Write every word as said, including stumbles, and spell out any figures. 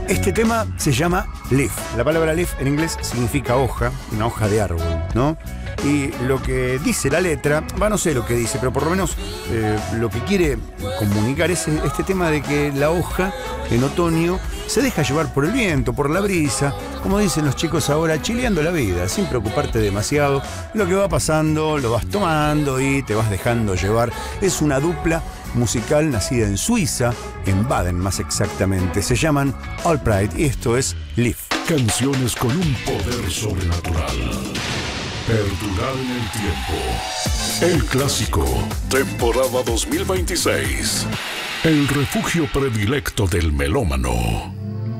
Este tema se llama leaf. La palabra leaf en inglés significa hoja, una hoja de árbol, ¿no? Y lo que dice la letra, va, no sé lo que dice, pero por lo menos eh, lo que quiere comunicar es este tema de que la hoja en otoño se deja llevar por el viento, por la brisa, como dicen los chicos ahora, chileando la vida, sin preocuparte demasiado. Lo que va pasando lo vas tomando y te vas dejando llevar. Es una dupla musical nacida en Suiza, en Baden más exactamente. Se llaman All Pride y esto es Leaf. Canciones con un poder sobrenatural. Perdurar en el tiempo. El clásico, temporada dos mil veintiséis. El refugio predilecto del melómano.